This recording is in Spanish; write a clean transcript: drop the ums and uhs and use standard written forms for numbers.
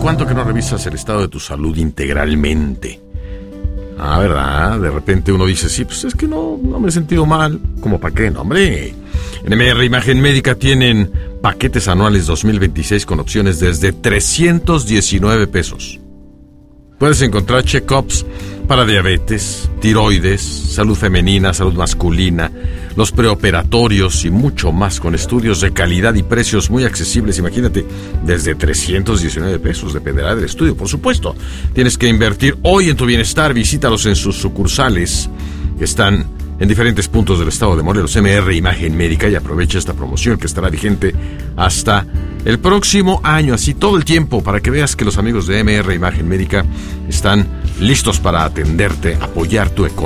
cuánto que no revisas el estado de tu salud integralmente? Ah, ¿verdad? De repente uno dice, sí, pues es que no me he sentido mal. ¿Cómo para qué? No, hombre. En MR Imagen Médica tienen paquetes anuales 2026 con opciones desde 319 pesos. Puedes encontrar check-ups para diabetes, tiroides, salud femenina, salud masculina, los preoperatorios y mucho más con estudios de calidad y precios muy accesibles. Imagínate, desde 319 pesos, dependerá del estudio, por supuesto. Tienes que invertir hoy en tu bienestar. Visítalos en sus sucursales que están en diferentes puntos del estado de Morelos. MR Imagen Médica, y aprovecha esta promoción que estará vigente hasta el próximo año, así todo el tiempo, para que veas que los amigos de MR Imagen Médica están listos para atenderte, apoyar tu economía.